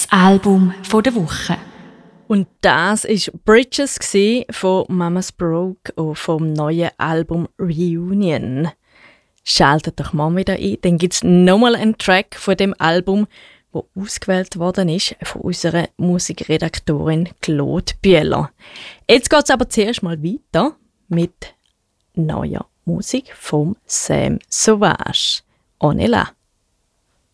Album der Woche. Und das war Bridges von Mamas Broke vom neuen Album Reunion. Schaltet doch mal wieder ein, dann gibt es nochmal einen Track von dem Album, der ausgewählt worden ist von unserer Musikredaktorin Claude Bühler. Jetzt geht es aber zuerst mal weiter mit neuer Musik von Sam Sauvage. On est là.